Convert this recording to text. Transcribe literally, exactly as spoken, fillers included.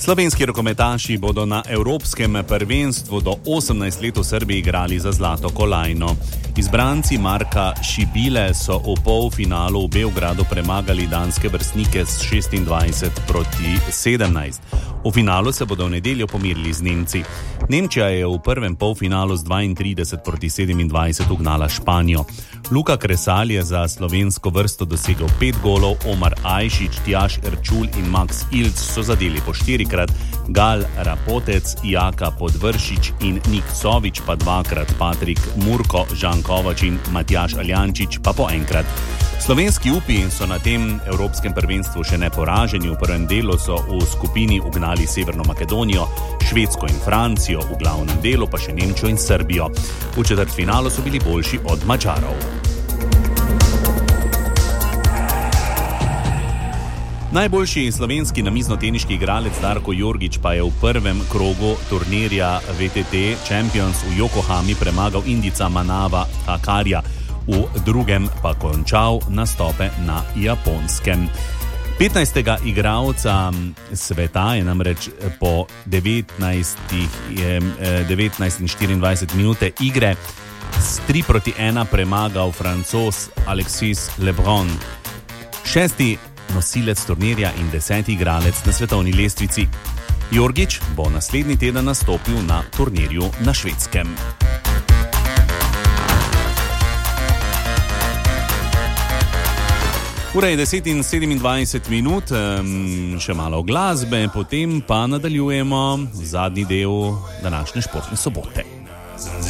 Slovenski rokometaši bodo na evropskem prvenstvu do osemnajst let v Srbiji igrali za zlato kolajno. Izbranci Marka Šibile so v polfinalu v Beogradu premagali danske vrstnike s šestindvajset proti sedemnajst. V finalu se bodo v nedeljo pomirili z Nemci. Nemčija je v prvem polfinalu z dvaintrideset proti sedemindvajset ugnala Španijo. Luka Kresal je za slovensko vrsto dosegel pet golov, Omar Ajšič, Tjaž Erčul in Max Ilc so zadeli po štirikrat, Gal Rapotec, Jaka Podvršič in Nik Sovič pa dvakrat, Patrik Murko, Žan Kovač in Matjaž Aljančič pa po enkrat. Slovenski upi so na tem evropskem prvenstvu še neporaženi. V prvem delu so v skupini ugnali Severno Makedonijo, Švedsko in Francijo, v glavnem delu pa še Nemčijo in Srbijo. V četrtfinalu so bili boljši od Mačarov. Najboljši slovenski namiznoteniški igralec Darko Jorgić pa je v prvem krogu turnirja V T T Champions v Yokohami premagal Indijca Manava Thakurja, v drugem pa končal nastope na Japonskem. petnajstega igralca sveta je namreč po devetnajstih, devetnajst in štiriindvajset minute igre s tri proti ena premagal Francoz Alexis Lebrun. Šesti nosilec turnirja in deseti igralec na svetovni lestvici. Jorgić bo naslednji teden nastopil na turnirju na Švedskem. Ura je deset in sedemindvajset minut, še malo glasbe, potem pa nadaljujemo zadnji del današnje športne sobote.